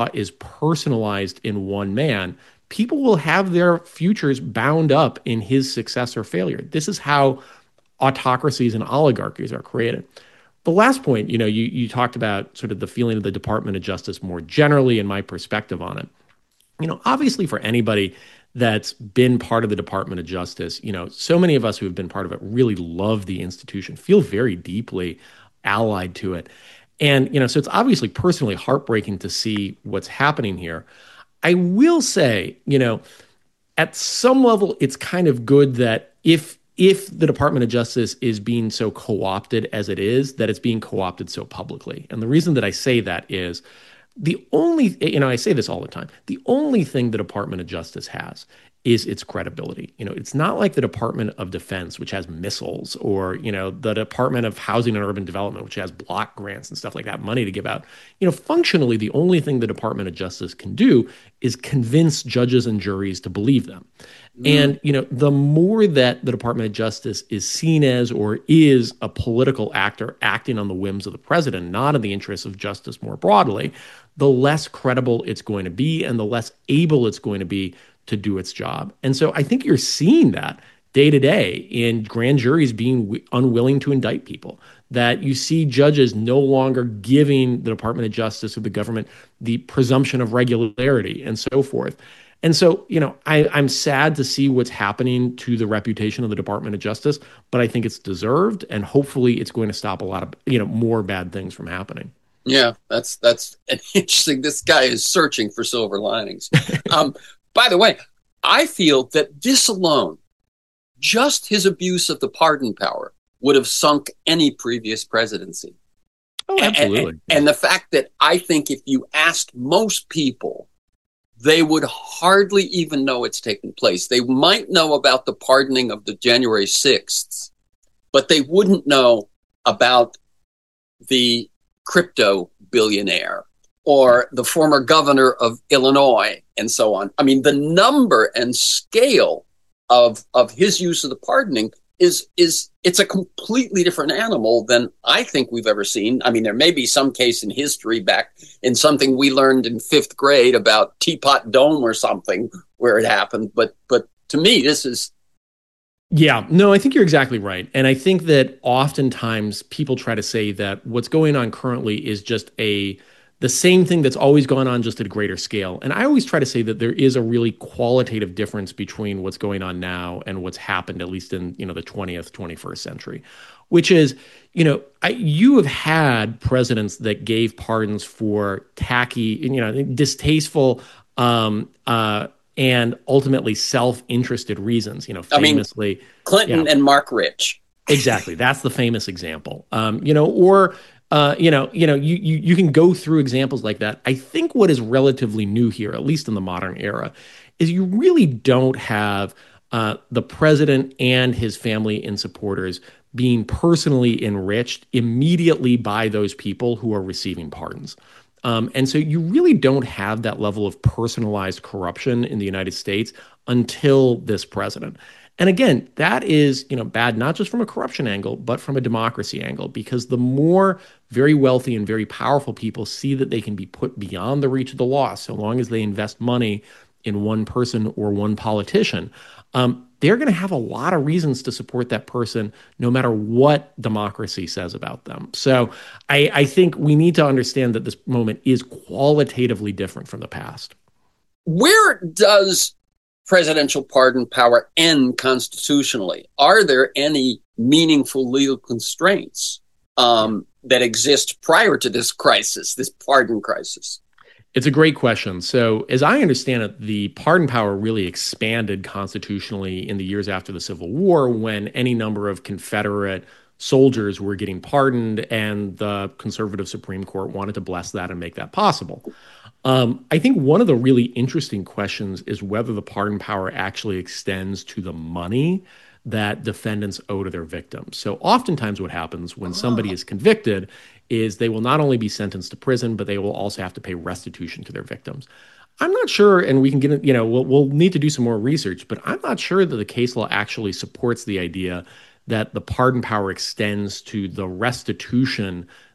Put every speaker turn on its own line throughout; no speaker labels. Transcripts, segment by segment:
is personalized in one man, people will have their futures bound up in his success or failure. This is how autocracies and oligarchies are created. The last point, you talked about sort of the feeling of the Department of Justice more generally and my perspective on it. Obviously for anybody that's been part of the Department of Justice, so many of us who have been part of it really love the institution, feel very deeply allied to it. And, so it's obviously personally heartbreaking to see what's happening here. I will say, at some level, it's kind of good that if the Department of Justice is being so co-opted as it is, that it's being co-opted so publicly. And the reason that I say that is I say this all the time, the only thing the Department of Justice has is its credibility. It's not like the Department of Defense, which has missiles, or, the Department of Housing and Urban Development, which has block grants and stuff like that, money to give out. Functionally, the only thing the Department of Justice can do is convince judges and juries to believe them. And, the more that the Department of Justice is seen as or is a political actor acting on the whims of the president, not in the interests of justice more broadly, the less credible it's going to be and the less able it's going to be to do its job. And so I think you're seeing that day to day in grand juries being unwilling to indict people, that you see judges no longer giving the Department of Justice or the government the presumption of regularity and so forth. And so, I'm sad to see what's happening to the reputation of the Department of Justice, but I think it's deserved, and hopefully it's going to stop a lot of, more bad things from happening.
Yeah, that's an interesting. This guy is searching for silver linings. By the way, I feel that this alone, just his abuse of the pardon power, would have sunk any previous presidency.
Oh, absolutely.
And the fact that I think if you asked most people, they would hardly even know it's taken place. They might know about the pardoning of the January 6th, but they wouldn't know about the crypto billionaire or the former governor of Illinois and so on. I mean, the number and scale of his use of the pardoning it's a completely different animal than I think we've ever seen. I mean, there may be some case in history back in something we learned in 5th grade about Teapot Dome or something where it happened. But to me, this is...
Yeah, no, I think you're exactly right. And I think that oftentimes people try to say that what's going on currently is just the same thing that's always gone on, just at a greater scale. And I always try to say that there is a really qualitative difference between what's going on now and what's happened, at least in, the 20th, 21st century, which is, you have had presidents that gave pardons for tacky, distasteful, and ultimately self-interested reasons, famously.
Clinton and Mark Rich.
Exactly. That's the famous example. You can go through examples like that. I think what is relatively new here, at least in the modern era, is you really don't have the president and his family and supporters being personally enriched immediately by those people who are receiving pardons. And so you really don't have that level of personalized corruption in the United States until this president. And again, that is, bad, not just from a corruption angle, but from a democracy angle, because the more very wealthy and very powerful people see that they can be put beyond the reach of the law, so long as they invest money in one person or one politician, they're going to have a lot of reasons to support that person, no matter what democracy says about them. So I think we need to understand that this moment is qualitatively different from the past.
Where does presidential pardon power end constitutionally? Are there any meaningful legal constraints that exist prior to this crisis, this pardon crisis?
It's a great question. So as I understand it, the pardon power really expanded constitutionally in the years after the Civil War, when any number of Confederate soldiers were getting pardoned, and the conservative Supreme Court wanted to bless that and make that possible. I think one of the really interesting questions is whether the pardon power actually extends to the money that defendants owe to their victims. So oftentimes what happens when somebody is convicted is they will not only be sentenced to prison, but they will also have to pay restitution to their victims. I'm not sure, and we can get, we'll need to do some more research, but I'm not sure that the case law actually supports the idea that the pardon power extends to the restitution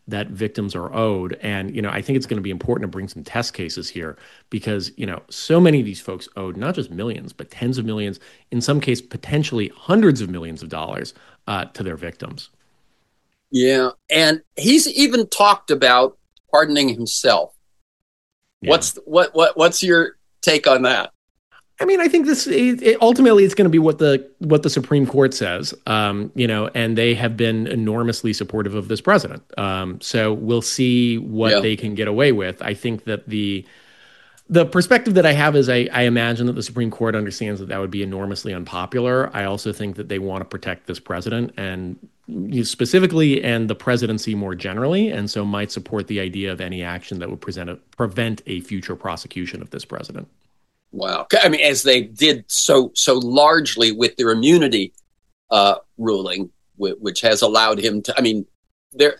that victims are owed. And, I think it's going to be important to bring some test cases here because, so many of these folks owed not just millions, but tens of millions, in some case, potentially hundreds of millions of dollars to their victims.
Yeah. And he's even talked about pardoning himself. Yeah. What's your take on that?
I mean, I think ultimately it's going to be what the Supreme Court says, and they have been enormously supportive of this president. So we'll see what they can get away with. I think that the perspective that I have is I imagine that the Supreme Court understands that would be enormously unpopular. I also think that they want to protect this president and specifically and the presidency more generally, and so might support the idea of any action that would prevent a future prosecution of this president.
Wow. I mean, as they did so largely with their immunity ruling, which has allowed him to, I mean, their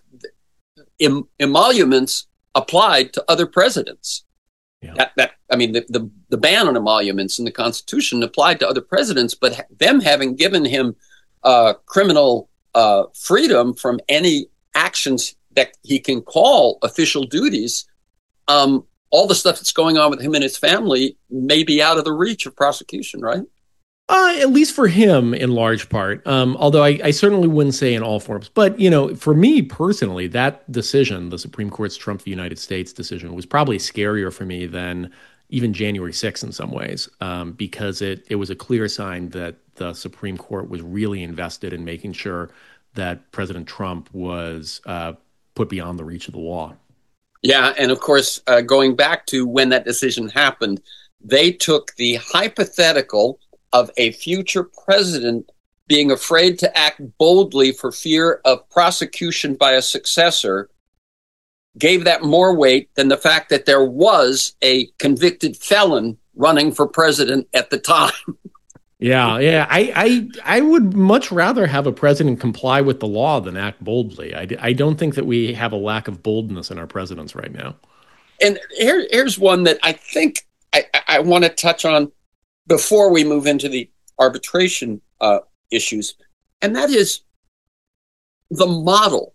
emoluments applied to other presidents. Yeah. The ban on emoluments in the Constitution applied to other presidents, but them having given him criminal freedom from any actions that he can call official duties, all the stuff that's going on with him and his family may be out of the reach of prosecution, right?
At least for him, in large part. Although I certainly wouldn't say in all forms. But, for me personally, that decision, the Supreme Court's Trump v. United States decision, was probably scarier for me than even January 6th in some ways, because it was a clear sign that the Supreme Court was really invested in making sure that President Trump was put beyond the reach of the law.
Yeah, and of course, going back to when that decision happened, they took the hypothetical of a future president being afraid to act boldly for fear of prosecution by a successor, gave that more weight than the fact that there was a convicted felon running for president at the time.
Yeah. I would much rather have a president comply with the law than act boldly. I don't think that we have a lack of boldness in our presidents right now.
And here's one that I think I want to touch on before we move into the arbitration issues, and that is the model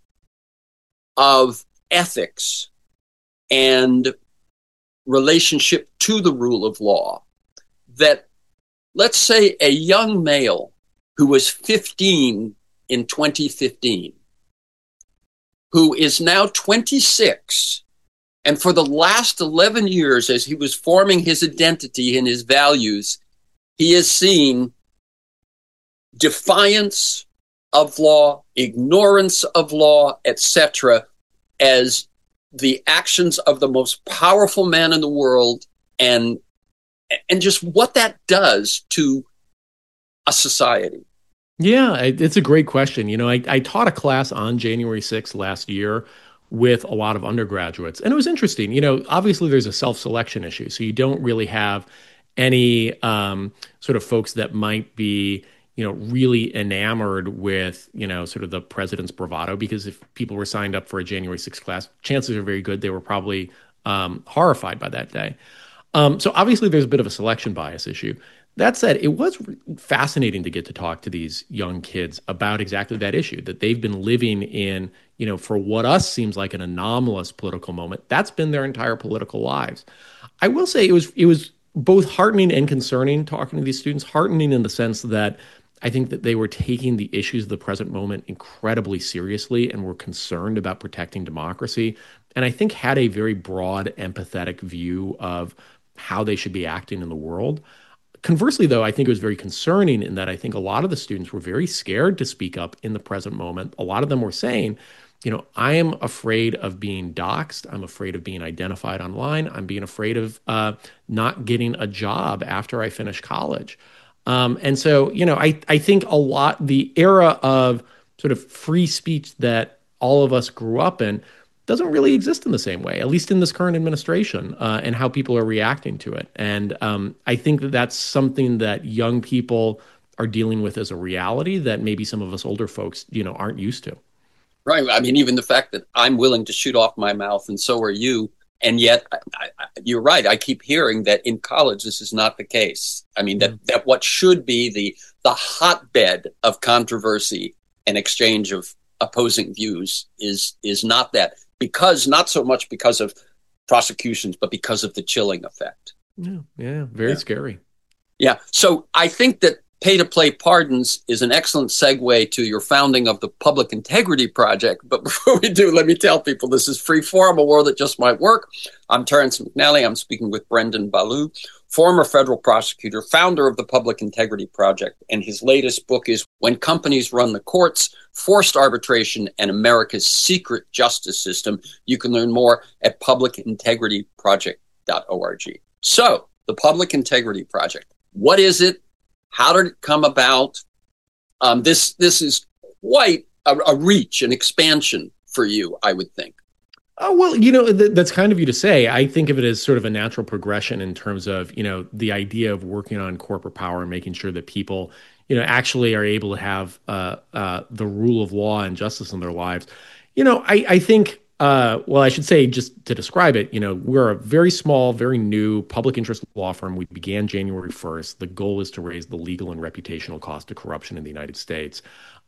of ethics and relationship to the rule of law that, let's say, a young male who was 15 in 2015, who is now 26, and for the last 11 years, as he was forming his identity and his values, he has seen defiance of law, ignorance of law, etc., as the actions of the most powerful man in the world, and just what that does to a society.
Yeah, it's a great question. I taught a class on January 6th last year with a lot of undergraduates, and it was interesting. Obviously there's a self-selection issue, so you don't really have any sort of folks that might be, really enamored with, sort of the president's bravado, because if people were signed up for a January 6th class, chances are very good they were probably horrified by that day. So obviously there's a bit of a selection bias issue. That said, it was fascinating to get to talk to these young kids about exactly that issue, that they've been living in, for what us seems like an anomalous political moment. That's been their entire political lives. I will say it was both heartening and concerning talking to these students. Heartening in the sense that I think that they were taking the issues of the present moment incredibly seriously and were concerned about protecting democracy. And I think had a very broad, empathetic view of how they should be acting in the world. Conversely, though, I think it was very concerning in that I think a lot of the students were very scared to speak up in the present moment. A lot of them were saying, I am afraid of being doxxed. I'm afraid of being identified online. I'm being afraid of not getting a job after I finish college. And so, I think the era of sort of free speech that all of us grew up in doesn't really exist in the same way, at least in this current administration, and how people are reacting to it. And I think that that's something that young people are dealing with as a reality that maybe some of us older folks, aren't used to.
Right. I mean, even the fact that I'm willing to shoot off my mouth and so are you. And yet, you're right. I keep hearing that in college, this is not the case. I mean, that what should be the hotbed of controversy and exchange of opposing views is not that, because not so much because of prosecutions, but because of the chilling effect.
Yeah, very scary.
Yeah. So I think that pay-to-play pardons is an excellent segue to your founding of the Public Integrity Project. But before we do, let me tell people this is Freeform, a world that just might work. I'm Terrence McNally. I'm speaking with Brendan Ballou, former federal prosecutor, founder of the Public Integrity Project. And his latest book is When Companies Run the Courts, Forced Arbitration, and America's Secret Justice System. You can learn more at publicintegrityproject.org. So, the Public Integrity Project. What is it? How did it come about? This is quite a reach, an expansion for you, I would think.
Oh, well, that's kind of you to say. I think of it as sort of a natural progression in terms of, the idea of working on corporate power and making sure that people, actually are able to have the rule of law and justice in their lives. I think, I should say, just to describe it, we're a very small, very new public interest law firm. We began January 1st. The goal is to raise the legal and reputational cost of corruption in the United States.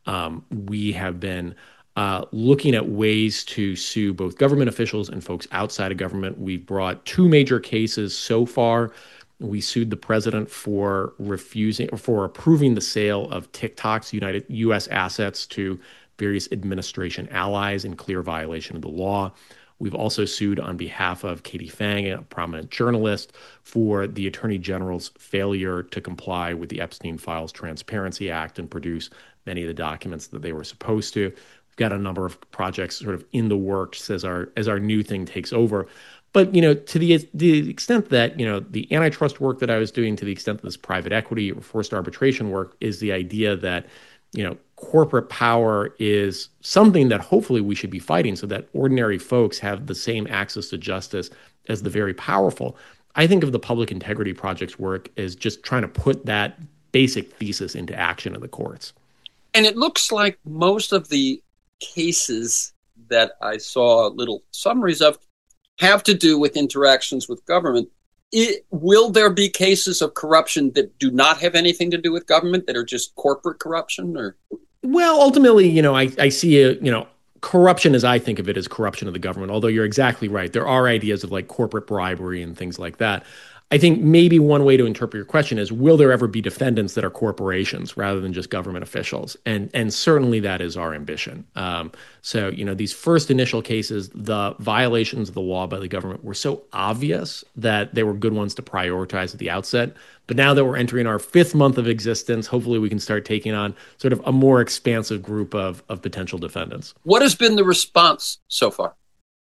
We have been looking at ways to sue both government officials and folks outside of government. We've brought 2 major cases so far. We sued the president for approving the sale of TikTok's U.S. assets to various administration allies in clear violation of the law. We've also sued on behalf of Katie Fang, a prominent journalist, for the Attorney General's failure to comply with the Epstein Files Transparency Act and produce many of the documents that they were supposed to. We've got a number of projects sort of in the works as our new thing takes over. But, to the extent that, the antitrust work that I was doing, to the extent that this private equity or forced arbitration work, is the idea that, corporate power is something that hopefully we should be fighting so that ordinary folks have the same access to justice as the very powerful. I think of the Public Integrity Project's work as just trying to put that basic thesis into action in the courts.
And it looks like most of the cases that I saw little summaries of have to do with interactions with government. Will there be cases of corruption that do not have anything to do with government, that are just corporate corruption? Or?
Well, ultimately, I see corruption, as I think of it, as corruption of the government, although you're exactly right. There are ideas of like corporate bribery and things like that. I think maybe one way to interpret your question is, will there ever be defendants that are corporations rather than just government officials? And certainly that is our ambition. So, these first initial cases, the violations of the law by the government were so obvious that they were good ones to prioritize at the outset. But now that we're entering our 5th month of existence, hopefully we can start taking on sort of a more expansive group of potential defendants.
What has been the response so far?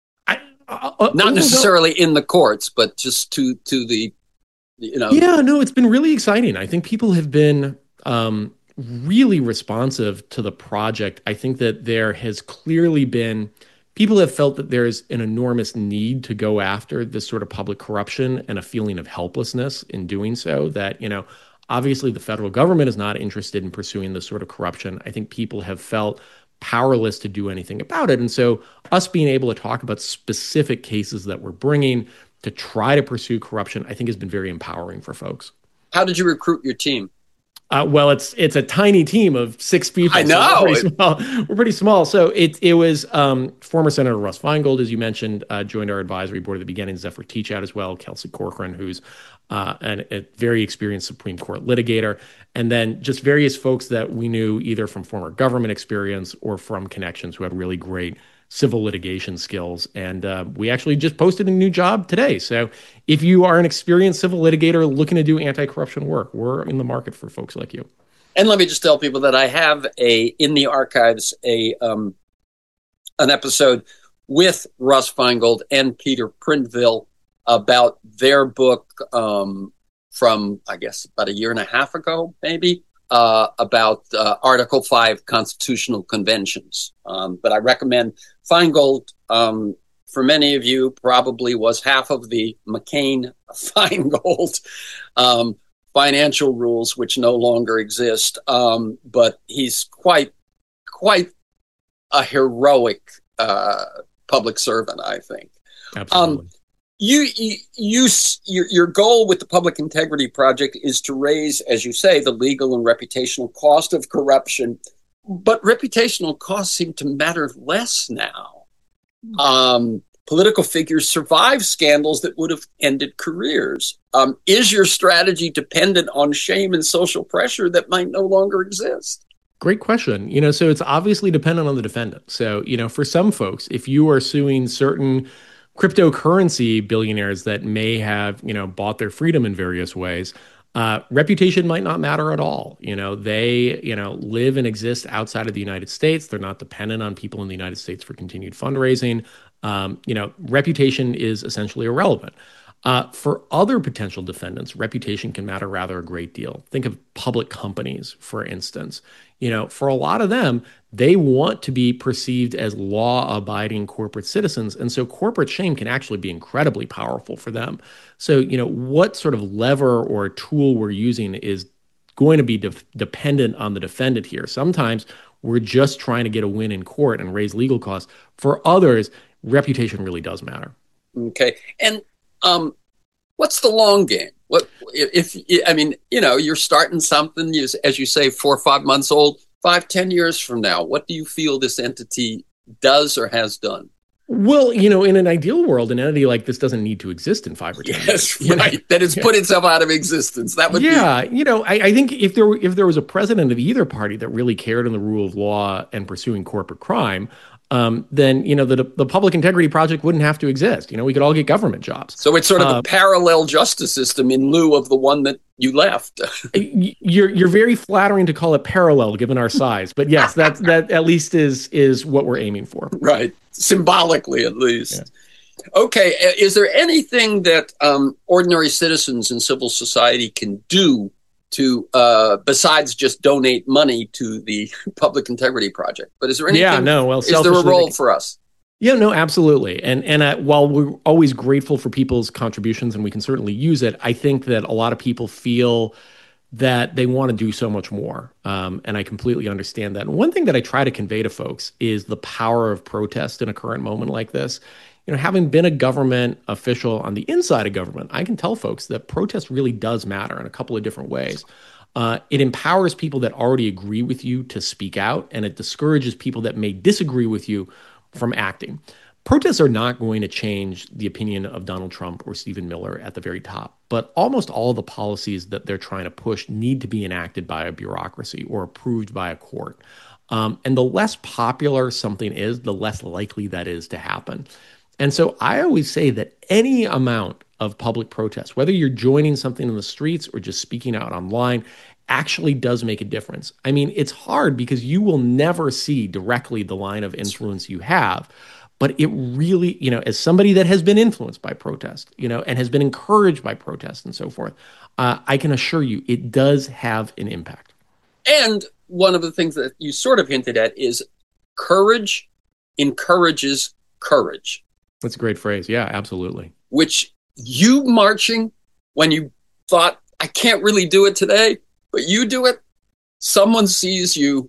Not necessarily in the courts, but just to the,
Yeah, no, it's been really exciting. I think people have been really responsive to the project. I think that there has clearly been, people have felt that there's an enormous need to go after this sort of public corruption and a feeling of helplessness in doing so, that, obviously the federal government is not interested in pursuing this sort of corruption. I think people have felt powerless to do anything about it. And so us being able to talk about specific cases that we're bringing to try to pursue corruption, I think has been very empowering for folks.
How did you recruit your team?
Well, it's a tiny team of 6 people.
I know.
So we're pretty small. So it was former Senator Russ Feingold, as you mentioned, joined our advisory board at the beginning. Zephyr Teachout as well. Kelsey Corcoran, who's a very experienced Supreme Court litigator. And then just various folks that we knew either from former government experience or from connections who had really great civil litigation skills. And we actually just posted a new job today. So if you are an experienced civil litigator looking to do anti-corruption work, we're in the market for folks like you.
And let me just tell people that I have in the archives an episode with Russ Feingold and Peter Printville about their book from, I guess, about a year and a half ago, maybe, about Article 5 constitutional conventions. But I recommend Feingold, for many of you, probably was half of the McCain-Feingold financial rules, which no longer exist. But he's quite a heroic public servant, I think.
Absolutely.
Your goal with the Public Integrity Project is to raise, as you say, the legal and reputational cost of corruption. But reputational costs seem to matter less now. Political figures survive scandals that would have ended careers. Is your strategy dependent on shame and social pressure that might no longer exist?
Great question. So it's obviously dependent on the defendant. So, for some folks, if you are suing certain cryptocurrency billionaires that may have, bought their freedom in various ways, reputation might not matter at all. They, live and exist outside of the United States. They're not dependent on people in the United States for continued fundraising. Reputation is essentially irrelevant. For other potential defendants, reputation can matter rather a great deal. Think of public companies, for instance. For a lot of them, they want to be perceived as law-abiding corporate citizens. And so corporate shame can actually be incredibly powerful for them. So, what sort of lever or tool we're using is going to be dependent on the defendant here. Sometimes we're just trying to get a win in court and raise legal costs. For others, reputation really does matter.
Okay. And what's the long game? What if you're starting something, as you say, 4 or 5 months old, 5-10 years from now, what do you feel this entity does or has done?
Well, in an ideal world, an entity like this doesn't need to exist in 5 or 10 years.
Yes, right. That it's put itself out of existence. That would
be. I think if there was a president of either party that really cared in the rule of law and pursuing corporate crime, then the Public Integrity Project wouldn't have to exist. We could all get government jobs.
So it's sort of a parallel justice system in lieu of the one that you left.
You're very flattering to call it parallel given our size, but yes, that at least is what we're aiming for.
Right, symbolically at least. Yeah. Okay, is there anything that ordinary citizens in civil society can do to besides just donate money to the Public Integrity Project? But is there anything? Is there a role for us?
Yeah, no, absolutely. And while we're always grateful for people's contributions and we can certainly use it, I think that a lot of people feel that they want to do so much more. And I completely understand that. And one thing that I try to convey to folks is the power of protest in a current moment like this. Having been a government official on the inside of government, I can tell folks that protest really does matter in a couple of different ways. It empowers people that already agree with you to speak out, and it discourages people that may disagree with you from acting. Protests are not going to change the opinion of Donald Trump or Stephen Miller at the very top, but almost all the policies that they're trying to push need to be enacted by a bureaucracy or approved by a court. And the less popular something is, the less likely that is to happen. And so I always say that any amount of public protest, whether you're joining something in the streets or just speaking out online, actually does make a difference. I mean, it's hard because you will never see directly the line of influence you have, but it really, as somebody that has been influenced by protest, and has been encouraged by protest and so forth, I can assure you it does have an impact.
And one of the things that you sort of hinted at is courage encourages courage.
That's a great phrase. Yeah, absolutely.
Which you marching when you thought, I can't really do it today, but you do it, someone sees you,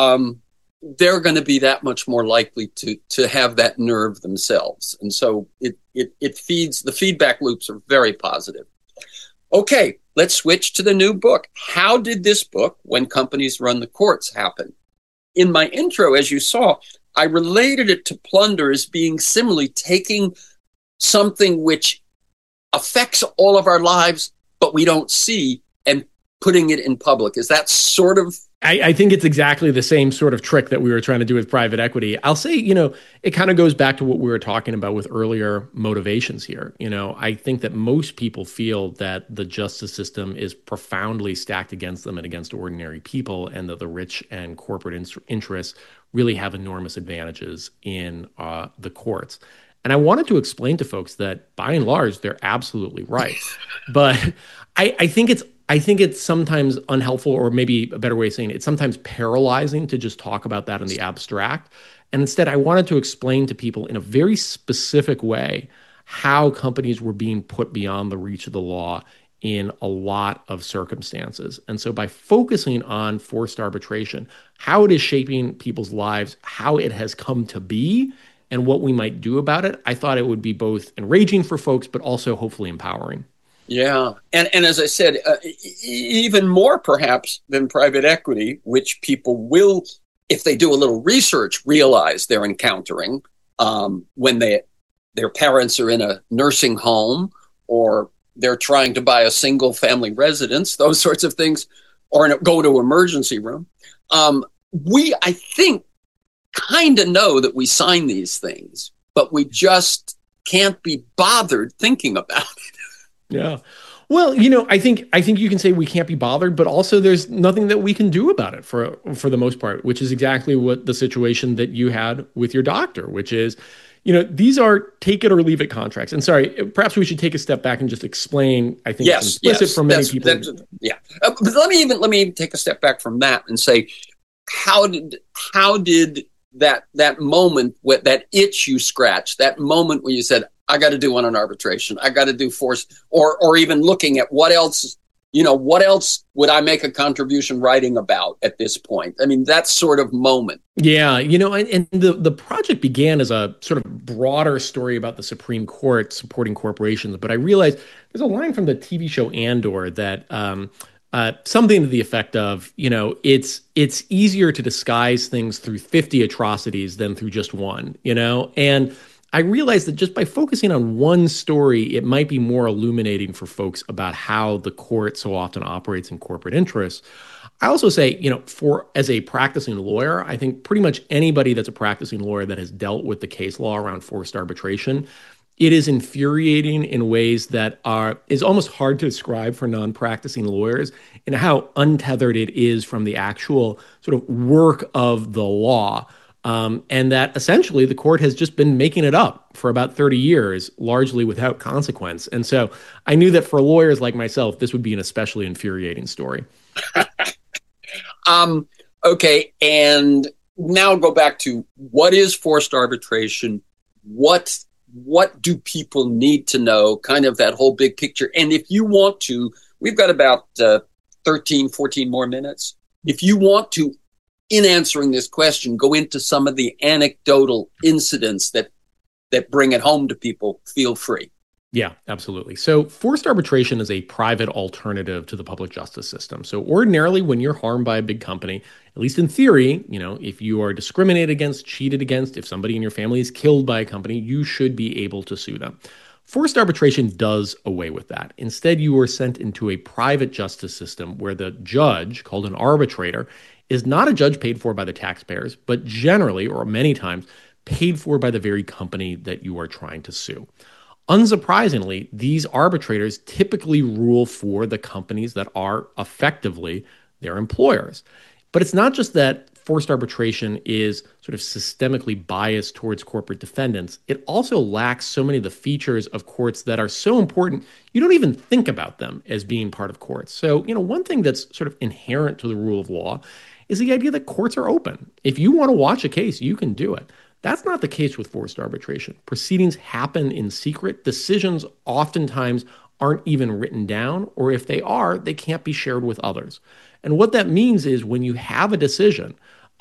they're going to be that much more likely to have that nerve themselves. And so it feeds, the feedback loops are very positive. Okay, let's switch to the new book. How did this book, When Companies Run the Courts, happen? In my intro, as you saw, I related it to Plunder as being similarly taking something which affects all of our lives, but we don't see, and putting it in public. Is that sort of...
I think it's exactly the same sort of trick that we were trying to do with private equity. I'll say, it kind of goes back to what we were talking about with earlier motivations here. I think that most people feel that the justice system is profoundly stacked against them and against ordinary people, and that the rich and corporate interests really have enormous advantages in the courts. And I wanted to explain to folks that by and large, they're absolutely right. But I think it's sometimes unhelpful, or maybe a better way of saying it, it's sometimes paralyzing to just talk about that in the abstract. And instead, I wanted to explain to people in a very specific way how companies were being put beyond the reach of the law in a lot of circumstances. And so by focusing on forced arbitration, how it is shaping people's lives, how it has come to be, and what we might do about it, I thought it would be both enraging for folks, but also hopefully empowering.
Yeah. And as I said, even more perhaps than private equity, which people will if they do a little research, realize they're encountering when their parents are in a nursing home, or they're trying to buy a single family residence, those sorts of things, or go to emergency room. We, I think, kind of know that we sign these things, but we just can't be bothered thinking about it.
Yeah. Well, I think you can say we can't be bothered, but also there's nothing that we can do about it for the most part, which is exactly what the situation that you had with your doctor, which is, these are take it or leave it contracts. And sorry, perhaps we should take a step back and just explain. I think it's implicit for many people.
But let me even take a step back from that and say, how did that moment, that itch you scratched, that moment when you said, I got to do one on arbitration, I got to do force, or even looking at what else would I make a contribution writing about at this point? I mean, that sort of moment.
Yeah, and the project began as a sort of broader story about the Supreme Court supporting corporations, but I realized there's a line from the TV show Andor that something to the effect of, it's easier to disguise things through 50 atrocities than through just one, and I realized that just by focusing on one story, it might be more illuminating for folks about how the court so often operates in corporate interests. I also say, as a practicing lawyer, I think pretty much anybody that's a practicing lawyer that has dealt with the case law around forced arbitration, it is infuriating in ways that is almost hard to describe for non-practicing lawyers, and how untethered it is from the actual sort of work of the law. And that essentially the court has just been making it up for about 30 years, largely without consequence. And so I knew that for lawyers like myself, this would be an especially infuriating story.
Okay. And now go back to what is forced arbitration? What do people need to know? Kind of that whole big picture. And if you want to, we've got about 13, 14 more minutes. If you want to, in answering this question, go into some of the anecdotal incidents that bring it home to people, feel free.
Yeah, absolutely. So forced arbitration is a private alternative to the public justice system. So ordinarily, when you're harmed by a big company, at least in theory, if you are discriminated against, cheated against, if somebody in your family is killed by a company, you should be able to sue them. Forced arbitration does away with that. Instead, you are sent into a private justice system where the judge, called an arbitrator, is not a judge paid for by the taxpayers, but generally, or many times, paid for by the very company that you are trying to sue. Unsurprisingly, these arbitrators typically rule for the companies that are effectively their employers. But it's not just that forced arbitration is sort of systemically biased towards corporate defendants. It also lacks so many of the features of courts that are so important, you don't even think about them as being part of courts. So, one thing that's sort of inherent to the rule of law is the idea that courts are open. If you want to watch a case, you can do it. That's not the case with forced arbitration. Proceedings happen in secret. Decisions oftentimes aren't even written down, or if they are, they can't be shared with others. And what that means is when you have a decision,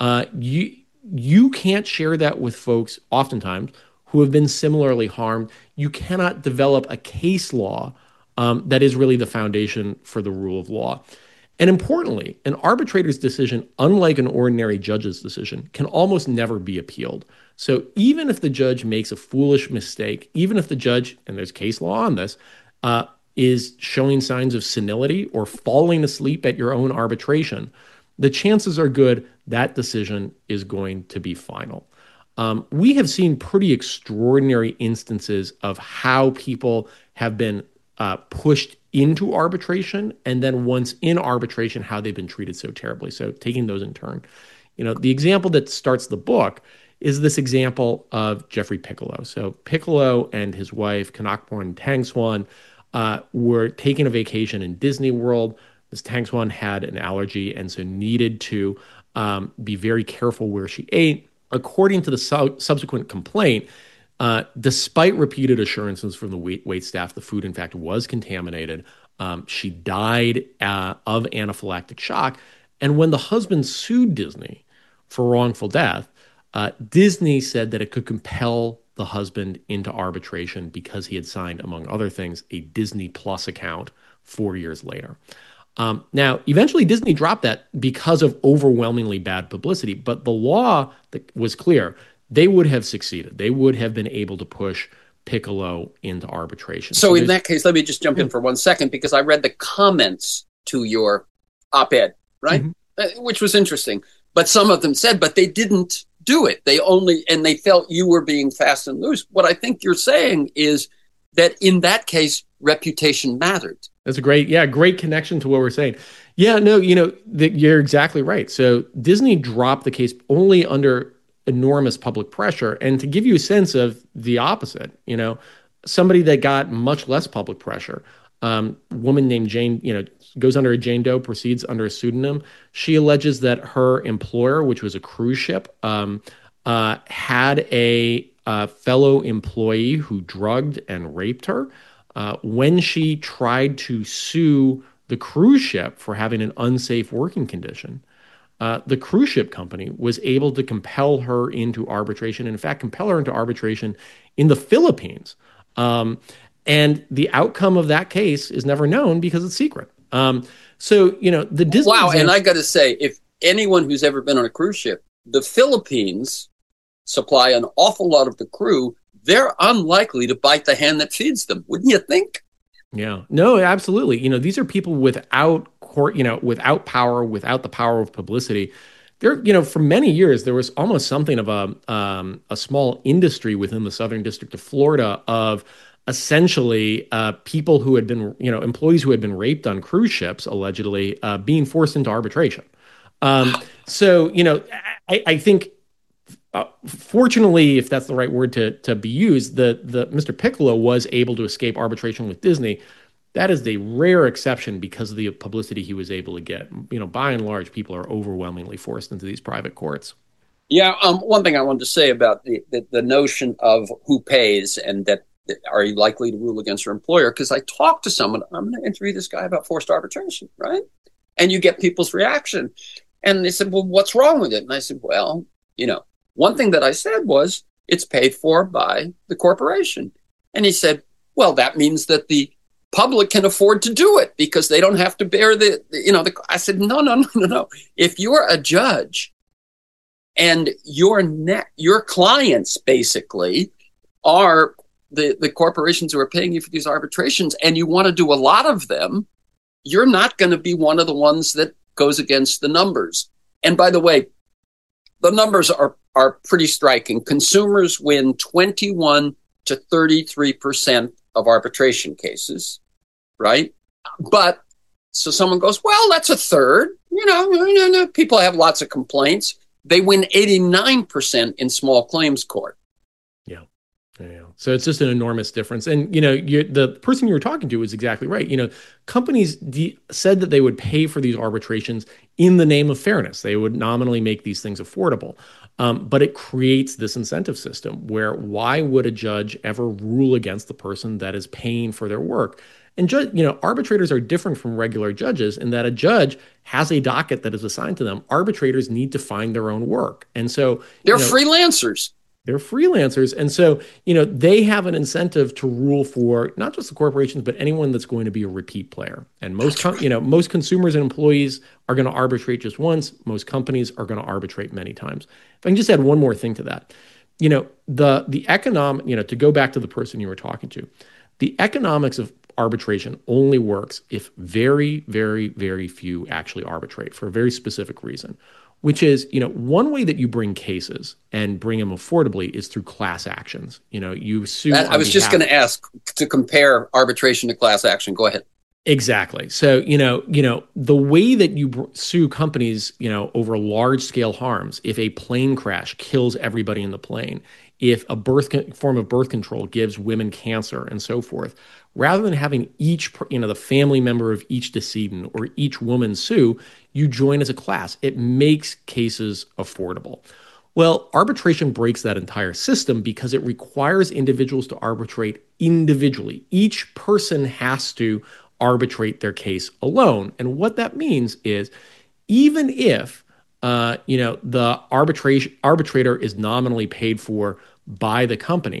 you can't share that with folks oftentimes who have been similarly harmed. You cannot develop a case law that is really the foundation for the rule of law. And importantly, an arbitrator's decision, unlike an ordinary judge's decision, can almost never be appealed. So even if the judge makes a foolish mistake, even if the judge, and there's case law on this, is showing signs of senility or falling asleep at your own arbitration, the chances are good that decision is going to be final. We have seen pretty extraordinary instances of how people have been pushed into arbitration, and then once in arbitration, how they've been treated so terribly. So taking those in turn, the example that starts the book is this example of Jeffrey Piccolo. So Piccolo and his wife, Kanakporn Tangswan, were taking a vacation in Disney World. Ms. Tangswan had an allergy and so needed to be very careful where she ate. According to the subsequent complaint, despite repeated assurances from the wait staff, the food, in fact, was contaminated. She died of anaphylactic shock. And when the husband sued Disney for wrongful death, Disney said that it could compel the husband into arbitration because he had signed, among other things, a Disney Plus account 4 years later. Now, eventually Disney dropped that because of overwhelmingly bad publicity, but the law that was clear. They would have succeeded. They would have been able to push Piccolo into arbitration.
So in that case, let me just jump in for 1 second, because I read the comments to your op-ed, right? Which was interesting. But some of them said, but they didn't do it. And they felt you were being fast and loose. What I think you're saying is that in that case, reputation mattered.
That's a great connection to what we're saying. Yeah, no, you're exactly right. So Disney dropped the case only under enormous public pressure. And to give you a sense of the opposite, somebody that got much less public pressure, woman named Jane, goes under a Jane Doe, proceeds under a pseudonym. She alleges that her employer, which was a cruise ship, had a fellow employee who drugged and raped her. When she tried to sue the cruise ship for having an unsafe working condition, the cruise ship company was able to compel her into arbitration, and in fact, compel her into arbitration in the Philippines. And the outcome of that case is never known because it's secret. So, the Disney.
Wow. And I got to say, if anyone who's ever been on a cruise ship, the Philippines supply an awful lot of the crew. They're unlikely to bite the hand that feeds them, wouldn't you think?
Yeah, no, absolutely. These are people without court, without power, without the power of publicity. There, for many years, there was almost something of a small industry within the Southern District of Florida of essentially people who had been, employees who had been raped on cruise ships, allegedly, being forced into arbitration. So, I think, fortunately, if that's the right word to be used, the Mr. Piccolo was able to escape arbitration with Disney. That is the rare exception because of the publicity he was able to get. By and large, people are overwhelmingly forced into these private courts.
Yeah. One thing I wanted to say about the notion of who pays and that are you likely to rule against your employer? Because I talked to someone, I'm going to interview this guy about forced arbitration, right? And you get people's reaction. And they said, well, what's wrong with it? And I said, well, one thing that I said was it's paid for by the corporation. And he said, well, that means that the public can afford to do it because they don't have to bear I said, no. If you're a judge and your clients basically are the corporations who are paying you for these arbitrations and you want to do a lot of them, you're not going to be one of the ones that goes against the numbers. And by the way, the numbers are pretty striking. Consumers win 21 to 33% of arbitration cases, right? But so someone goes, well, that's a third. People have lots of complaints. They win 89% in small claims court.
Yeah. So it's just an enormous difference. And, the person you were talking to was exactly right. Companies said that they would pay for these arbitrations in the name of fairness. They would nominally make these things affordable. But it creates this incentive system where why would a judge ever rule against the person that is paying for their work? And, arbitrators are different from regular judges in that a judge has a docket that is assigned to them. Arbitrators need to find their own work. And so
they're freelancers.
They're freelancers. And so, they have an incentive to rule for not just the corporations, but anyone that's going to be a repeat player. And most consumers and employees are going to arbitrate just once. Most companies are going to arbitrate many times. If I can just add one more thing to that, the economic, to go back to the person you were talking to, the economics of arbitration only works if very, very, very few actually arbitrate for a very specific reason. Which is, one way that you bring cases and bring them affordably is through class actions. You sue.
I was just going to ask to compare arbitration to class action. Go ahead.
Exactly. So, the way that you sue companies, over large scale harms, if a plane crash kills everybody in the plane, if a form of birth control gives women cancer and so forth, rather than having each, the family member of each decedent or each woman sue, you join as a class. It makes cases affordable. Well, arbitration breaks that entire system because it requires individuals to arbitrate individually. Each person has to arbitrate their case alone. And what that means is even if the arbitrator is nominally paid for by the company,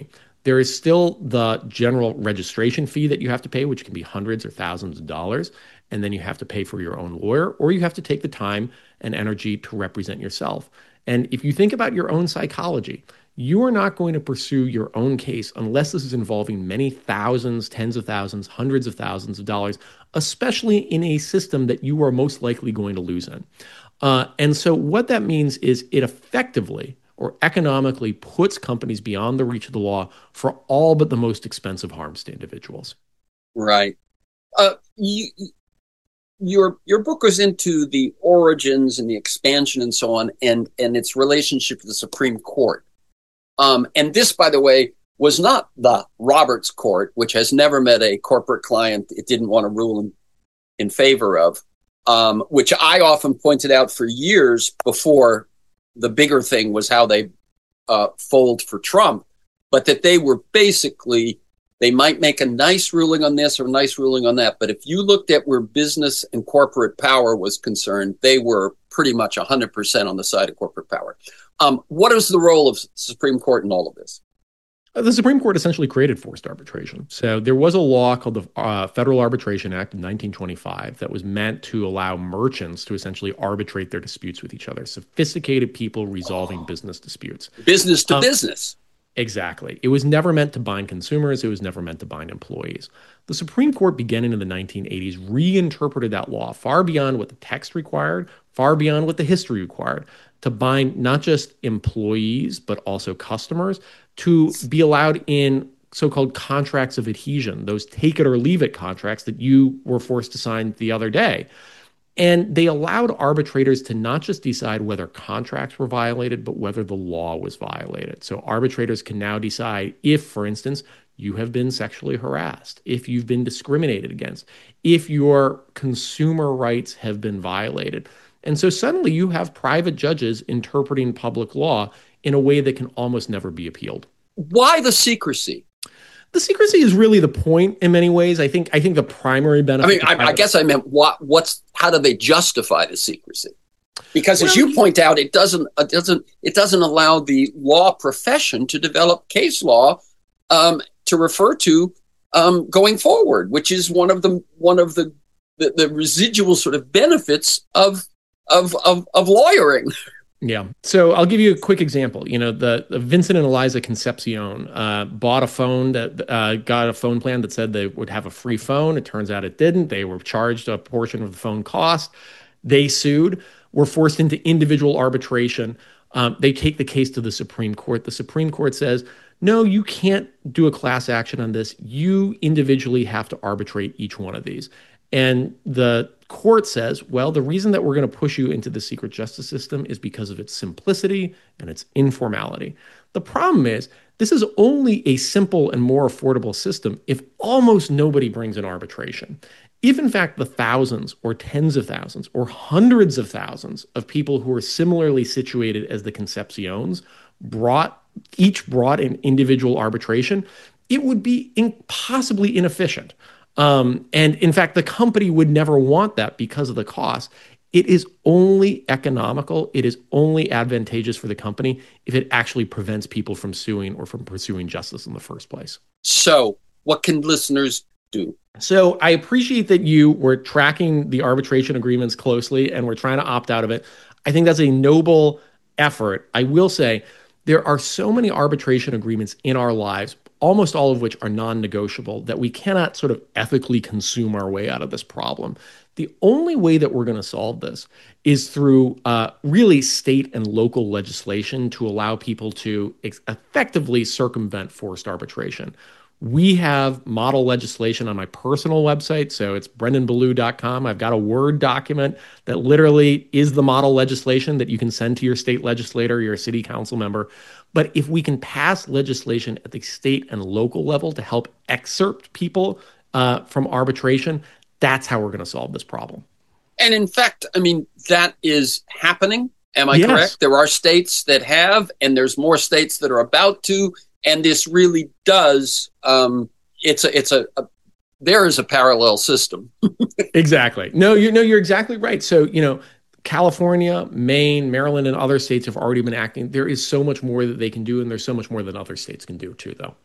There is still the general registration fee that you have to pay, which can be hundreds or thousands of dollars. And then you have to pay for your own lawyer, or you have to take the time and energy to represent yourself. And if you think about your own psychology, you are not going to pursue your own case unless this is involving many thousands, tens of thousands, hundreds of thousands of dollars, especially in a system that you are most likely going to lose in. And so what that means is it effectively or economically puts companies beyond the reach of the law for all but the most expensive harms to individuals.
Right. Your book goes into the origins and the expansion and so on, and its relationship to the Supreme Court. And this, by the way, was not the Roberts Court, which has never met a corporate client it didn't want to rule in favor of, which I often pointed out for years before the bigger thing was how they fold for Trump, but that they were basically, they might make a nice ruling on this or a nice ruling on that. But if you looked at where business and corporate power was concerned, they were pretty much 100% on the side of corporate power. What is the role of the Supreme Court in all of this?
The Supreme Court essentially created forced arbitration. So there was a law called the Federal Arbitration Act of 1925 that was meant to allow merchants to essentially arbitrate their disputes with each other, sophisticated people resolving business disputes.
Business to business.
Exactly. It was never meant to bind consumers. It was never meant to bind employees. The Supreme Court, beginning in the 1980s, reinterpreted that law far beyond what the text required, far beyond what the history required, to bind not just employees, but also customers to be allowed in so-called contracts of adhesion, those take it or leave it contracts that you were forced to sign the other day. And they allowed arbitrators to not just decide whether contracts were violated, but whether the law was violated. So arbitrators can now decide if, for instance, you have been sexually harassed, if you've been discriminated against, if your consumer rights have been violated. And so suddenly you have private judges interpreting public law in a way that can almost never be appealed.
Why the secrecy?
The secrecy is really the point in many ways. I think the primary benefit.
I guess I meant how do they justify the secrecy? Because as you point out, it doesn't allow the law profession to develop case law to refer to going forward, which is one of the residual sort of benefits of lawyering.
Yeah. So I'll give you a quick example. You know, the Vincent and Eliza Concepcion bought a phone that got a phone plan that said they would have a free phone. It turns out it didn't. They were charged a portion of the phone cost. They sued, were forced into individual arbitration. They take the case to the Supreme Court. The Supreme Court says, no, you can't do a class action on this. You individually have to arbitrate each one of these. And the court says, well, the reason that we're going to push you into the secret justice system is because of its simplicity and its informality. The problem is, this is only a simple and more affordable system if almost nobody brings an arbitration. If, in fact, the thousands or tens of thousands or hundreds of thousands of people who are similarly situated as the Concepcions each brought an individual arbitration, it would be impossibly inefficient. And in fact, the company would never want that because of the cost. It is only economical. It is only advantageous for the company if it actually prevents people from suing or from pursuing justice in the first place.
So what can listeners do?
So I appreciate that you were tracking the arbitration agreements closely and we're trying to opt out of it. I think that's a noble effort. I will say there are so many arbitration agreements in our lives, almost all of which are non-negotiable, that we cannot sort of ethically consume our way out of this problem. The only way that we're going to solve this is through really state and local legislation to allow people to effectively circumvent forced arbitration. We have model legislation on my personal website, so it's brendanballou.com. I've got a Word document that literally is the model legislation that you can send to your state legislator, your city council member. But if we can pass legislation at the state and local level to help excerpt people from arbitration, that's how we're going to solve this problem.
And in fact, I mean, that is happening. Am I correct? There are states that have, and there's more states that are about to. And this really does, there is a parallel system.
Exactly. No, you're exactly right. So, California, Maine, Maryland, and other states have already been acting. There is so much more that they can do, and there's so much more that other states can do too, though.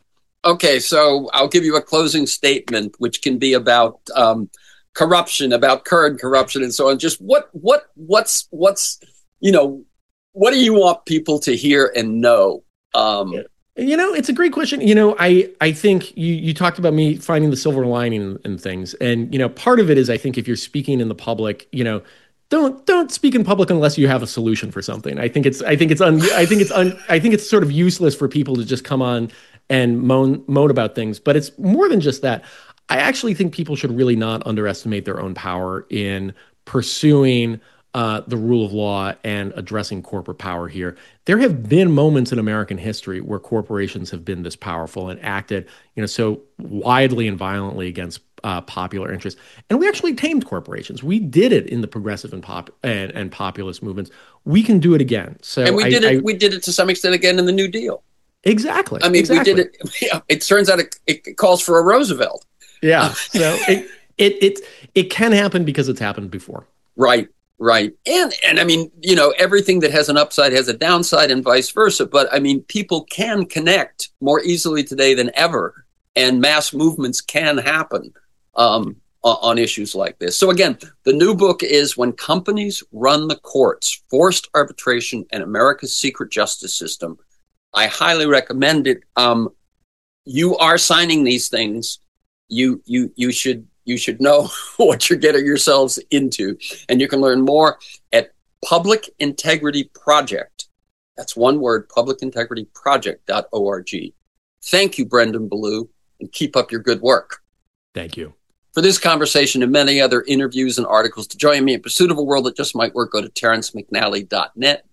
Okay, so I'll give you a closing statement, which can be about corruption, about current corruption, and so on. Just what's what do you want people to hear and know?
It's a great question. I think you talked about me finding the silver lining in things, and part of it is I think if you're speaking in the public, don't speak in public unless you have a solution for something. I think it's sort of useless for people to just come on and moan about things. But it's more than just that. I actually think people should really not underestimate their own power in pursuing the rule of law and addressing corporate power here. There have been moments in American history where corporations have been this powerful and acted, so widely and violently against popular interests. And we actually tamed corporations. We did it in the progressive and populist movements. We can do it again. So
and we did it to some extent again in the New Deal.
Exactly.
I mean,
exactly.
We did it. It turns out it calls for a Roosevelt.
Yeah. So it can happen because it's happened before.
Right. And I mean, everything that has an upside has a downside and vice versa. But I mean, people can connect more easily today than ever, and mass movements can happen on issues like this. So again, the new book is When Companies Run the Courts, Forced Arbitration and America's Secret Justice System. I highly recommend it. You are signing these things. You should know what you're getting yourselves into. And you can learn more at Public Integrity Project. That's one word, publicintegrityproject.org. Thank you, Brendan Ballou, and keep up your good work.
Thank you.
For this conversation and many other interviews and articles, to join me in pursuit of a world that just might work, go to TerrenceMcNally.net,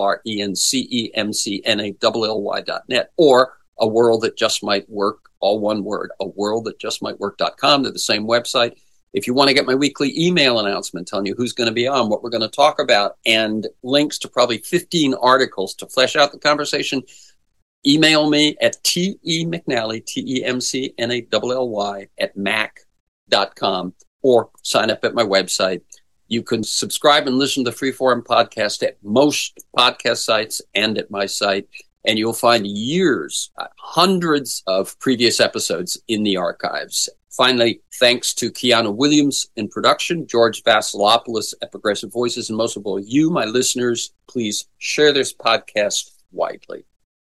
TerrenceMcNally.net, or A World That Just Might Work, all one word, aworldthatjustmightwork.com. They're the same website. If you want to get my weekly email announcement telling you who's going to be on, what we're going to talk about, and links to probably 15 articles to flesh out the conversation, email me at TEMcNally, TEMCNALLY @mac.com, or sign up at my website. You can subscribe and listen to the Freeform podcast at most podcast sites and at my site. And you'll find hundreds of previous episodes in the archives. Finally, thanks to Keanu Williams in production, George Vasilopoulos at Progressive Voices, and most of all, you, my listeners, please share this podcast widely.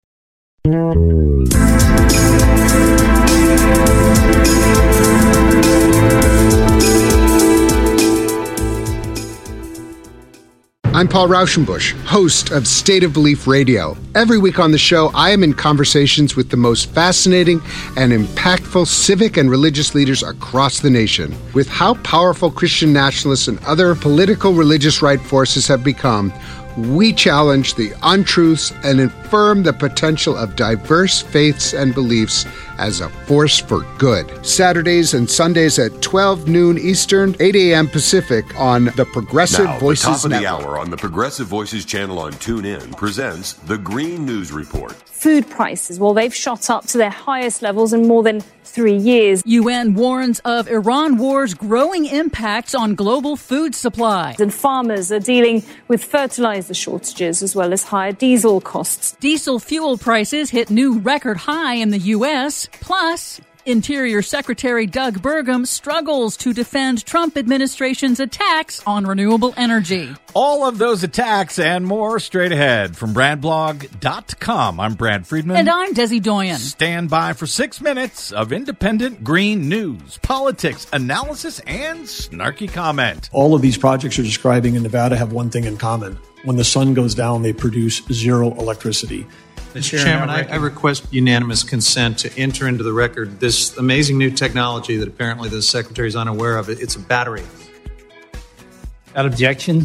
I'm Paul Rauschenbusch, host of State of Belief Radio. Every week on the show, I am in conversations with the most fascinating and impactful civic and religious leaders across the nation. With how powerful Christian nationalists and other political religious right forces have become, we challenge the untruths and affirm the potential of diverse faiths and beliefs as a force for good. Saturdays and Sundays at 12 noon Eastern, 8 a.m. Pacific on the Progressive Voices
Network. The top of the
hour
on the Progressive Voices channel on TuneIn presents The Green News Report.
Food prices, well, they've shot up to their highest levels in more than 3 years.
UN warns of Iran war's growing impacts on global food supply.
And farmers are dealing with fertilizer shortages as well as higher diesel costs.
Diesel fuel prices hit new record high in the U.S. Plus, Interior Secretary Doug Burgum struggles to defend Trump administration's attacks on renewable energy.
All of those attacks and more straight ahead from BradBlog.com. I'm Brad Friedman.
And I'm Desi Doyen.
Stand by for 6 minutes of independent green news, politics, analysis, and snarky comment.
All of these projects you're describing in Nevada have one thing in common. When the sun goes down, they produce zero electricity.
Mr. Chairman, I request unanimous consent to enter into the record this amazing new technology that apparently the Secretary is unaware of. It's a battery.
Without objection.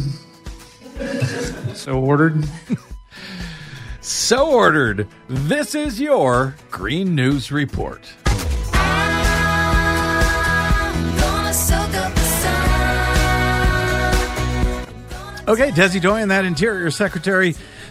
So ordered.
So ordered. This is your Green News Report. Okay, Desi Doyen, that Interior Secretary,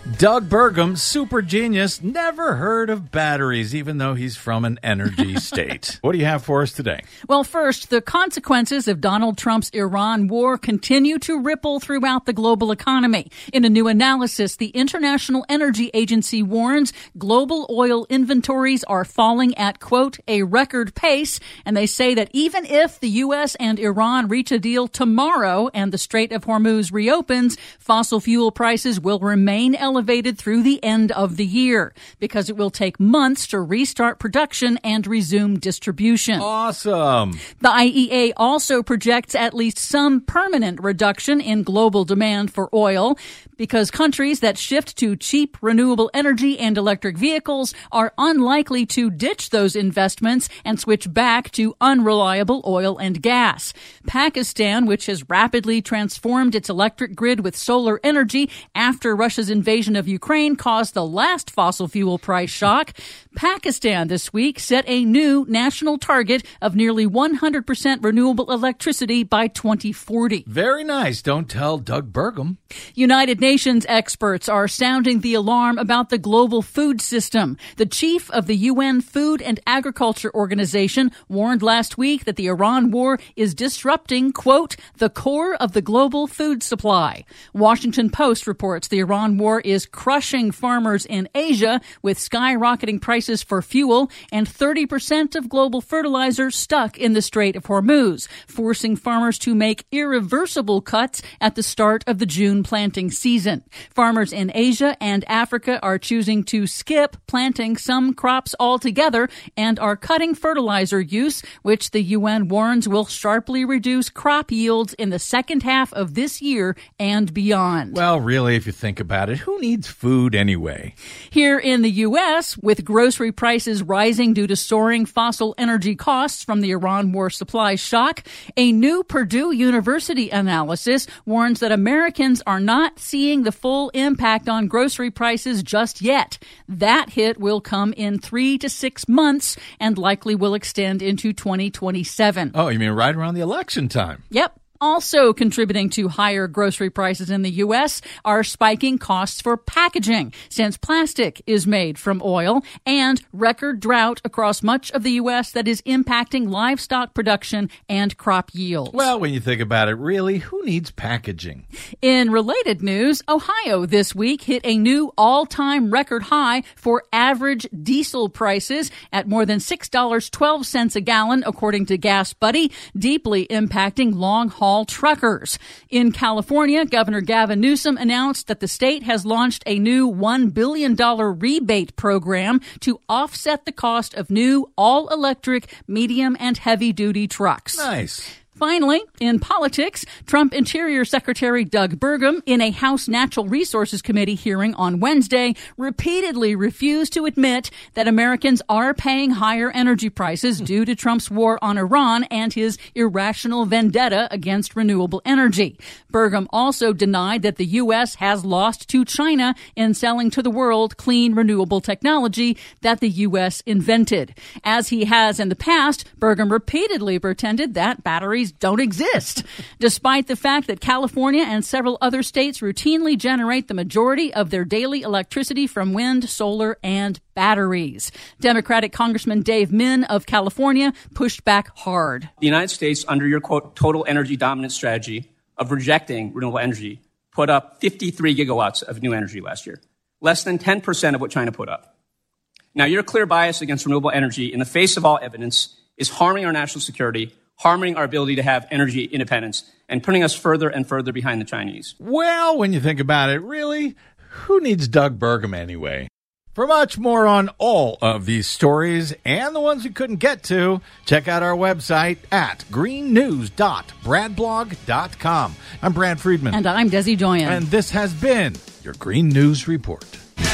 Doug Burgum, super genius, never heard of batteries, even though he's from an energy state. What do you have for us today?
Well, first, the consequences of Donald Trump's Iran war continue to ripple throughout the global economy. In a new analysis, the International Energy Agency warns global oil inventories are falling at, quote, a record pace, and they say that even if the U.S. and Iran reach a deal tomorrow and the Strait of Hormuz reopens, fossil fuel prices will remain elevated through the end of the year because it will take months to restart production and resume distribution.
Awesome.
The IEA also projects at least some permanent reduction in global demand for oil because countries that shift to cheap renewable energy and electric vehicles are unlikely to ditch those investments and switch back to unreliable oil and gas. Pakistan, which has rapidly transformed its electric grid with solar energy after Russia's invasion of Ukraine caused the last fossil fuel price shock, Pakistan this week set a new national target of nearly 100% renewable electricity by 2040.
Very nice. Don't tell Doug Burgum.
United Nations experts are sounding the alarm about the global food system. The chief of the UN Food and Agriculture Organization warned last week that the Iran war is disrupting, quote, the core of the global food supply. Washington Post reports the Iran war is crushing farmers in Asia with skyrocketing prices for fuel and 30% of global fertilizer stuck in the Strait of Hormuz, forcing farmers to make irreversible cuts at the start of the June planting season. Farmers in Asia and Africa are choosing to skip planting some crops altogether and are cutting fertilizer use, which the UN warns will sharply reduce crop yields in the second half of this year and beyond.
Well, really, if you think about it, who needs food anyway?
Here in the U.S., with grocery prices rising due to soaring fossil energy costs from the Iran war supply shock, a new Purdue University analysis warns that Americans are not seeing the full impact on grocery prices just yet. That hit will come in 3 to 6 months and likely will extend into 2027.
Oh, you mean right around the election time?
Yep. Also contributing to higher grocery prices in the U.S. are spiking costs for packaging, since plastic is made from oil, and record drought across much of the U.S. that is impacting livestock production and crop yields.
Well, when you think about it, really, who needs packaging?
In related news, Ohio this week hit a new all-time record high for average diesel prices at more than $6.12 a gallon, according to Gas Buddy, deeply impacting long-haul truckers. In California, Governor Gavin Newsom announced that the state has launched a new $1 billion rebate program to offset the cost of new all-electric medium and heavy-duty trucks.
Nice.
Finally, in politics, Trump Interior Secretary Doug Burgum, in a House Natural Resources Committee hearing on Wednesday, repeatedly refused to admit that Americans are paying higher energy prices due to Trump's war on Iran and his irrational vendetta against renewable energy. Burgum also denied that the U.S. has lost to China in selling to the world clean renewable technology that the U.S. invented. As he has in the past, Burgum repeatedly pretended that batteries don't exist, despite the fact that California and several other states routinely generate the majority of their daily electricity from wind, solar, and batteries. Democratic Congressman Dave Min of California pushed back hard.
The United States, under your, quote, total energy dominance strategy of rejecting renewable energy, put up 53 gigawatts of new energy last year, less than 10% of what China put up. Now, your clear bias against renewable energy in the face of all evidence is harming our national security, harming our ability to have energy independence, and putting us further and further behind the Chinese.
Well, when you think about it, really, who needs Doug Burgum anyway? For much more on all of these stories and the ones we couldn't get to, check out our website at greennews.bradblog.com. I'm Brad Friedman.
And I'm Desi Doyen.
And this has been your Green News Report.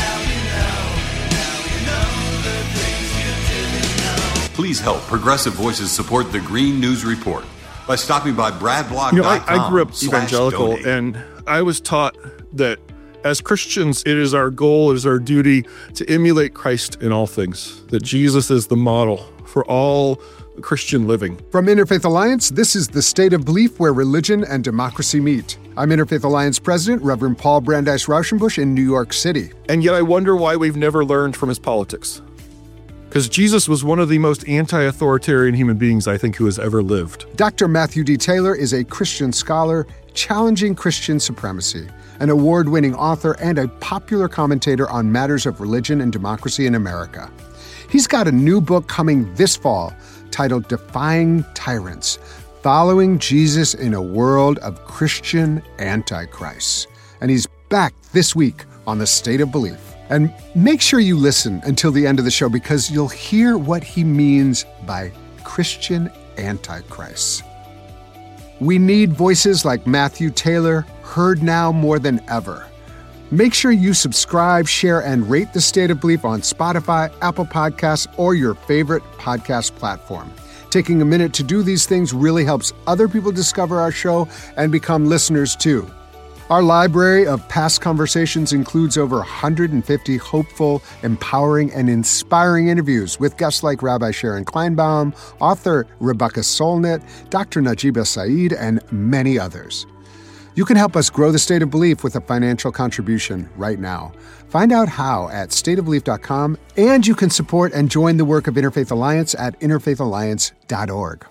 Please help Progressive Voices support the Green News Report by stopping by bradblog.com.
I grew up evangelical, and I was taught that as Christians, it is our goal, it is our duty to emulate Christ in all things, that Jesus is the model for all Christian living.
From Interfaith Alliance, this is The State of Belief, where religion and democracy meet. I'm Interfaith Alliance President, Reverend Paul Brandeis Rauschenbusch in New York City.
And yet I wonder why we've never learned from his politics. Because Jesus was one of the most anti-authoritarian human beings I think who has ever lived.
Dr. Matthew D. Taylor is a Christian scholar challenging Christian supremacy, an award-winning author, and a popular commentator on matters of religion and democracy in America. He's got a new book coming this fall titled Defying Tyrants, Following Jesus in a World of Christian Antichrists. And he's back this week on The State of Belief. And make sure you listen until the end of the show because you'll hear what he means by Christian Antichrists. We need voices like Matthew Taylor, heard now more than ever. Make sure you subscribe, share, and rate The State of Belief on Spotify, Apple Podcasts, or your favorite podcast platform. Taking a minute to do these things really helps other people discover our show and become listeners too. Our library of past conversations includes over 150 hopeful, empowering, and inspiring interviews with guests like Rabbi Sharon Kleinbaum, author Rebecca Solnit, Dr. Najiba Saeed, and many others. You can help us grow The State of Belief with a financial contribution right now. Find out how at stateofbelief.com, and you can support and join the work of Interfaith Alliance at interfaithalliance.org.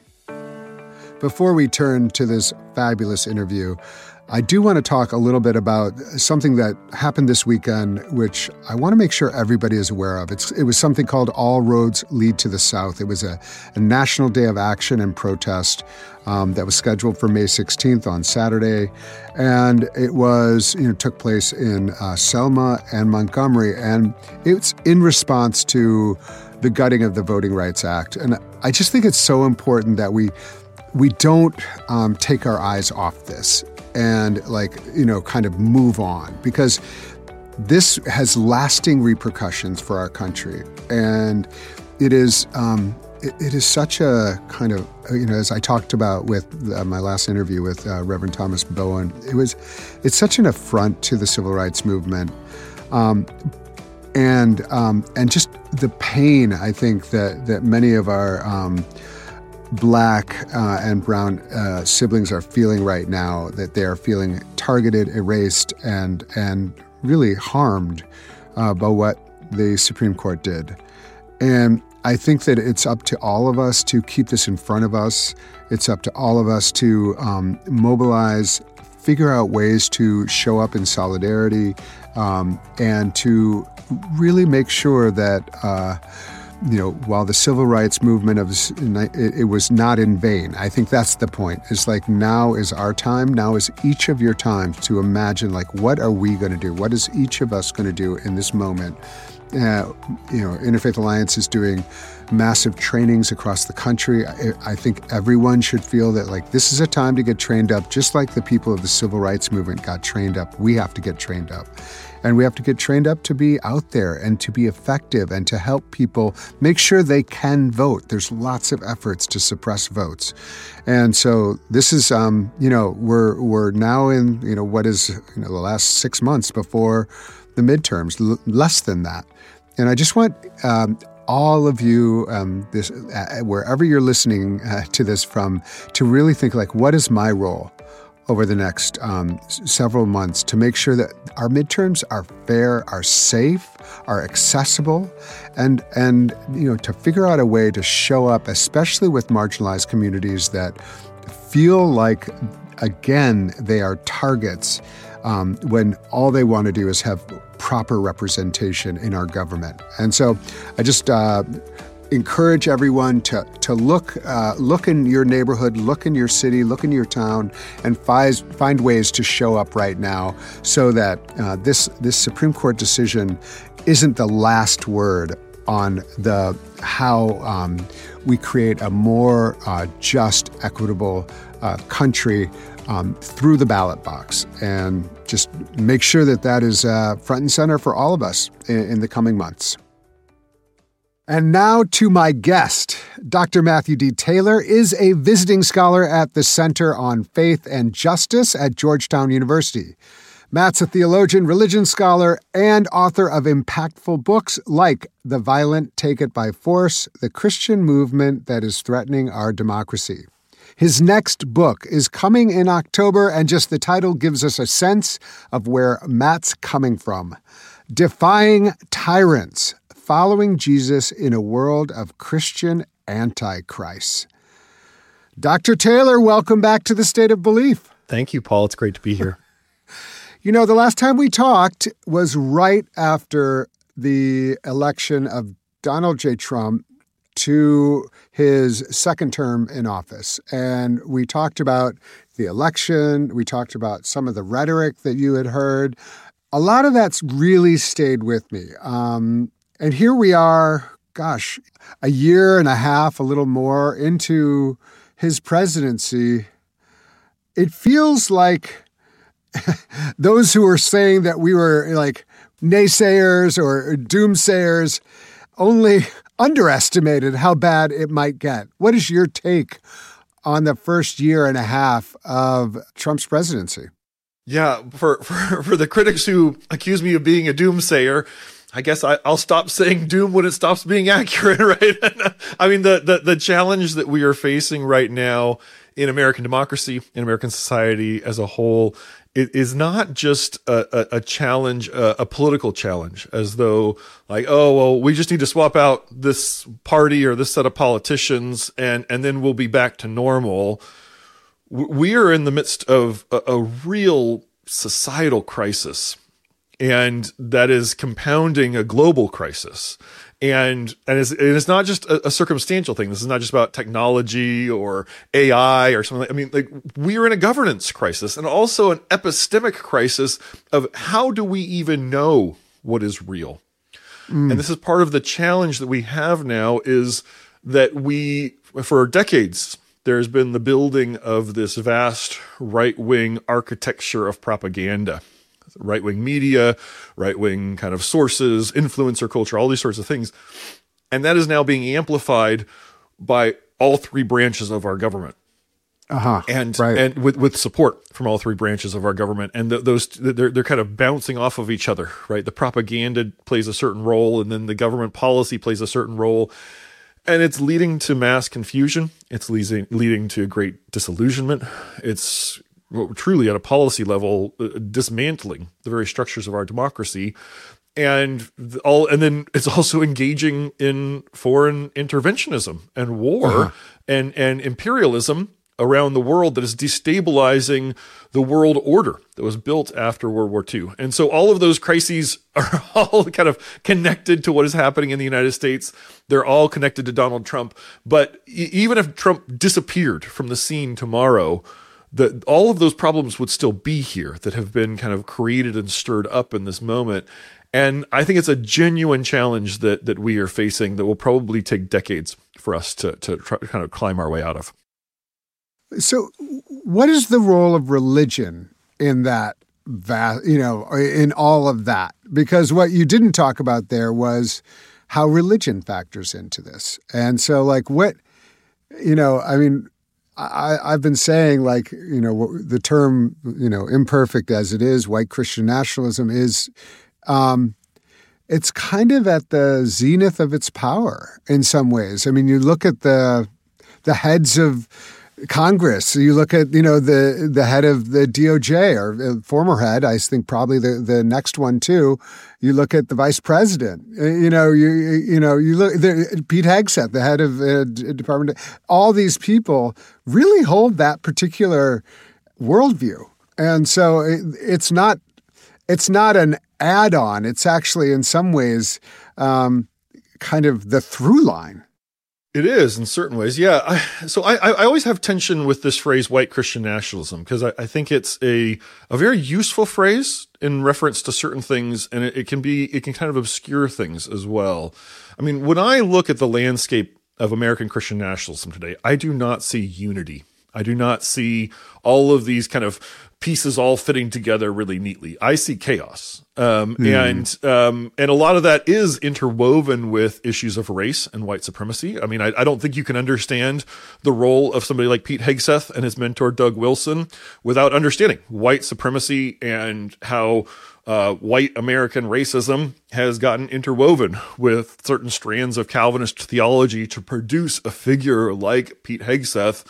Before we turn to this fabulous interview, I do want to talk a little bit about something that happened this weekend, which I want to make sure everybody is aware of. It was something called All Roads Lead to the South. It was a national day of action and protest that was scheduled for May 16th on Saturday. And it was, took place in Selma and Montgomery. And it's in response to the gutting of the Voting Rights Act. And I just think it's so important that we don't take our eyes off this and kind of move on, because this has lasting repercussions for our country. And it is such a kind of, as I talked about with my last interview with Reverend Thomas Bowen, it's such an affront to the civil rights movement. And just the pain, I think, that many of our Black and brown siblings are feeling right now, that they are feeling targeted, erased, and really harmed by what the Supreme Court did. And I think that it's up to all of us to keep this in front of us. It's up to all of us to mobilize, figure out ways to show up in solidarity, and to really make sure that while the civil rights movement it was not in vain. I think that's the point. It's like, now is our time. Now is each of your times to imagine, what are we going to do? What is each of us going to do in this moment? Interfaith Alliance is doing massive trainings across the country. I think everyone should feel that this is a time to get trained up, just like the people of the civil rights movement got trained up. We have to get trained up. And we have to get trained up to be out there and to be effective and to help people make sure they can vote. There's lots of efforts to suppress votes. And so this is, we're now in, what is, the last 6 months before the midterms, less than that. And I just want all of you, wherever you're listening to this from, to really think, what is my role over the next several months to make sure that our midterms are fair, are safe, are accessible, and to figure out a way to show up, especially with marginalized communities that feel like, again, they are targets when all they want to do is have proper representation in our government. And so I just encourage everyone to look in your neighborhood, look in your city, look in your town, and find ways to show up right now, so that this Supreme Court decision isn't the last word on how we create a more just, equitable country through the ballot box, and just make sure that is front and center for all of us in the coming months. And now to my guest. Dr. Matthew D. Taylor is a visiting scholar at the Center on Faith and Justice at Georgetown University. Matt's a theologian, religion scholar, and author of impactful books like The Violent Take It by Force, The Christian Movement That is Threatening Our Democracy. His next book is coming in October, and just the title gives us a sense of where Matt's coming from. Defying Tyrants, Following Jesus in a World of Christian Antichrists. Dr. Taylor, welcome back to the State of Belief.
Thank you, Paul. It's great to be here.
You know, the last time we talked was right after the election of Donald J. Trump to his second term in office. And we talked about the election. We talked about some of the rhetoric that you had heard. A lot of that's really stayed with me. And here we are, a year and a half, a little more into his presidency. It feels like those who were saying that we were like naysayers or doomsayers only underestimated how bad it might get. What is your take on the first year and a half of Trump's presidency?
Yeah, for the critics who accuse me of being a doomsayer, I guess I'll stop saying doom when it stops being accurate, right? I mean, the challenge that we are facing right now in American democracy, in American society as a whole, it is not just a challenge, a political challenge, as though like, oh, well, we just need to swap out this party or this set of politicians and then we'll be back to normal. We are in the midst of a real societal crisis, and that is compounding a global crisis. And it's not just a circumstantial thing. This is not just about technology or AI or something. I mean, like, we're in a governance crisis and also an epistemic crisis of how do we even know what is real? And this is part of the challenge that we have now, is that for decades, there's been the building of this vast right-wing architecture of propaganda. Right-wing media, right-wing kind of sources, influencer culture, all these sorts of things. And that is now being amplified by all three branches of our government. And with support from all three branches of our government. And they're kind of bouncing off of each other, right? The propaganda plays a certain role, and then the government policy plays a certain role. And it's leading to mass confusion. It's leading to great disillusionment. It's truly at a policy level dismantling the very structures of our democracy, and then it's also engaging in foreign interventionism and war and imperialism around the world that is destabilizing the world order that was built after World War II. And so all of those crises are all kind of connected to what is happening in the United States. They're all connected to Donald Trump. But even if Trump disappeared from the scene tomorrow, all of those problems would still be here that have been kind of created and stirred up in this moment. And I think it's a genuine challenge that we are facing that will probably take decades for us to try to kind of climb our way out of.
So what is the role of religion in that, in all of that? Because what you didn't talk about there was how religion factors into this. And so I've been saying, the term, imperfect as it is, white Christian nationalism is, it's kind of at the zenith of its power in some ways. I mean, you look at the heads of Congress, you look at, the head of the DOJ, or former head, I think probably the next one too. You look at the vice president, you look, Pete Hegseth, the head of Department, all these people really hold that particular worldview. And so it's not an add-on. It's actually in some ways kind of the through line.
It is in certain ways, yeah. So I always have tension with this phrase, white Christian nationalism, because I think it's a very useful phrase in reference to certain things, and it can kind of obscure things as well. I mean, when I look at the landscape of American Christian nationalism today, I do not see unity. I do not see all of these kind of pieces all fitting together really neatly. I see chaos. And a lot of that is interwoven with issues of race and white supremacy. I mean, I don't think you can understand the role of somebody like Pete Hegseth and his mentor, Doug Wilson, without understanding white supremacy and how white American racism has gotten interwoven with certain strands of Calvinist theology to produce a figure like Pete Hegseth,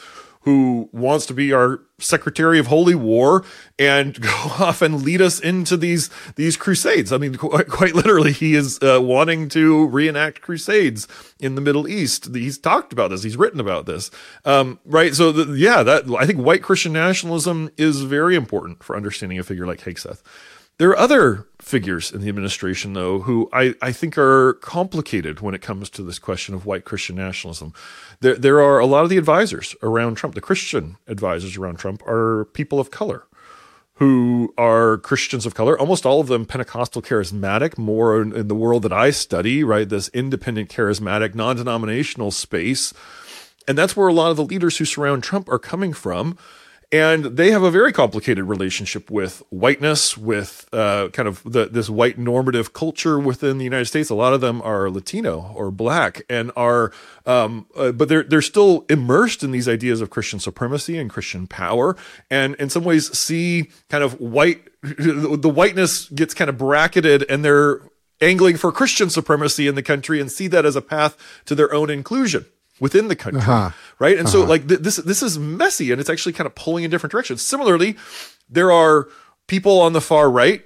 who wants to be our Secretary of Holy War and go off and lead us into these crusades. I mean, quite literally, he is wanting to reenact crusades in the Middle East. He's talked about this. He's written about this. Right. So I think white Christian nationalism is very important for understanding a figure like Hegseth. There are other figures in the administration, though, who I think are complicated when it comes to this question of white Christian nationalism. There are a lot of the advisors around Trump, the Christian advisors around Trump, are people of color who are Christians of color, almost all of them Pentecostal charismatic, more in the world that I study, right? This independent, charismatic, non-denominational space. And that's where a lot of the leaders who surround Trump are coming from. And they have a very complicated relationship with whiteness, with kind of this white normative culture within the United States. A lot of them are Latino or Black, and are, but they're still immersed in these ideas of Christian supremacy and Christian power, and in some ways see kind of the whiteness gets kind of bracketed, and they're angling for Christian supremacy in the country, and see that as a path to their own inclusion within the country, right? And so like this is messy, and it's actually kind of pulling in different directions. Similarly, there are people on the far right